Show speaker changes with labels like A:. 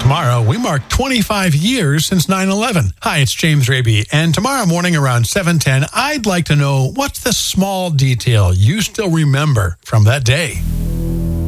A: Tomorrow, we mark 25 years since 9/11. Hi, it's James Raby, and tomorrow morning around 7:10, I'd like to know what's the small detail you still remember from that day.